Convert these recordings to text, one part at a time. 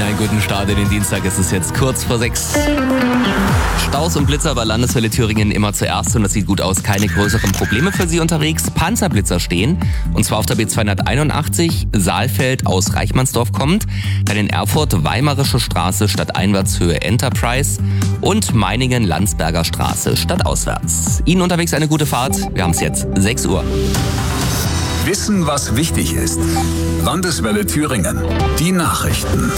einen guten Start in den Dienstag. Es ist jetzt kurz vor 6. Staus und Blitzer bei Landeswelle Thüringen immer zuerst und das sieht gut aus. Keine größeren Probleme für Sie unterwegs. Panzerblitzer stehen und zwar auf der B281 Saalfeld aus Reichmannsdorf kommt, dann in Erfurt Weimarische Straße Stadteinwärtshöhe Enterprise und Meiningen Landsberger Straße stadtauswärts. Ihnen unterwegs eine gute Fahrt. Wir haben es jetzt 6 Uhr. Wissen, was wichtig ist. Landeswelle Thüringen. Die Nachrichten.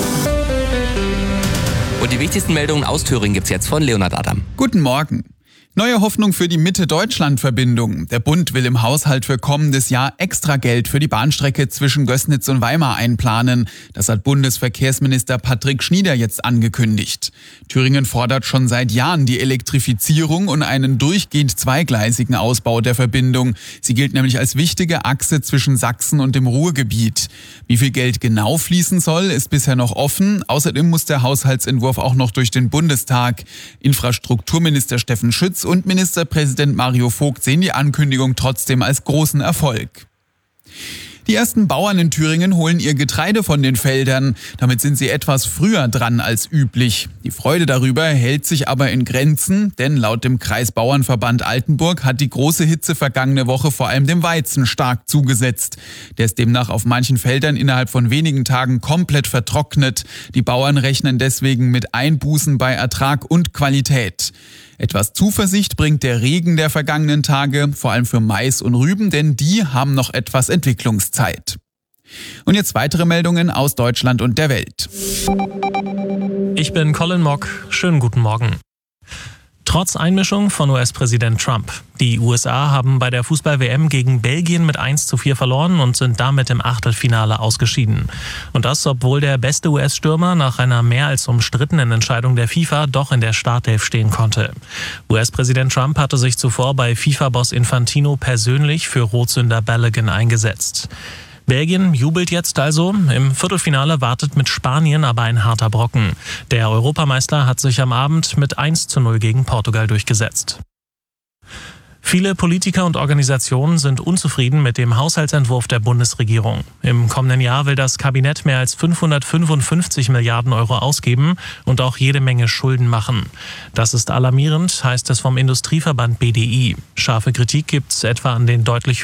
Und die wichtigsten Meldungen aus Thüringen gibt's jetzt von Leonhard Adam. Guten Morgen. Neue Hoffnung für die Mitte-Deutschland-Verbindung. Der Bund will im Haushalt für kommendes Jahr extra Geld für die Bahnstrecke zwischen Gößnitz und Weimar einplanen. Das hat Bundesverkehrsminister Patrick Schnieder jetzt angekündigt. Thüringen fordert schon seit Jahren die Elektrifizierung und einen durchgehend zweigleisigen Ausbau der Verbindung. Sie gilt nämlich als wichtige Achse zwischen Sachsen und dem Ruhrgebiet. Wie viel Geld genau fließen soll, ist bisher noch offen. Außerdem muss der Haushaltsentwurf auch noch durch den Bundestag. Infrastrukturminister Steffen Schütz und Ministerpräsident Mario Vogt sehen die Ankündigung trotzdem als großen Erfolg. Die ersten Bauern in Thüringen holen ihr Getreide von den Feldern. Damit sind sie etwas früher dran als üblich. Die Freude darüber hält sich aber in Grenzen, denn laut dem Kreisbauernverband Altenburg hat die große Hitze vergangene Woche vor allem dem Weizen stark zugesetzt. Der ist demnach auf manchen Feldern innerhalb von wenigen Tagen komplett vertrocknet. Die Bauern rechnen deswegen mit Einbußen bei Ertrag und Qualität. Etwas Zuversicht bringt der Regen der vergangenen Tage, vor allem für Mais und Rüben, denn die haben noch etwas Entwicklungszeit. Und jetzt weitere Meldungen aus Deutschland und der Welt. Ich bin Colin Mock. Schönen guten Morgen. Trotz Einmischung von US-Präsident Trump. Die USA haben bei der Fußball-WM gegen Belgien mit 1:4 verloren und sind damit im Achtelfinale ausgeschieden. Und das, obwohl der beste US-Stürmer nach einer mehr als umstrittenen Entscheidung der FIFA doch in der Startelf stehen konnte. US-Präsident Trump hatte sich zuvor bei FIFA-Boss Infantino persönlich für Rotsünder Balogun eingesetzt. Belgien jubelt jetzt also. Im Viertelfinale wartet mit Spanien aber ein harter Brocken. Der Europameister hat sich am Abend mit 1:0 gegen Portugal durchgesetzt. Viele Politiker und Organisationen sind unzufrieden mit dem Haushaltsentwurf der Bundesregierung. Im kommenden Jahr will das Kabinett mehr als 555 Milliarden Euro ausgeben und auch jede Menge Schulden machen. Das ist alarmierend, heißt es vom Industrieverband BDI. Scharfe Kritik gibt es etwa an den deutlich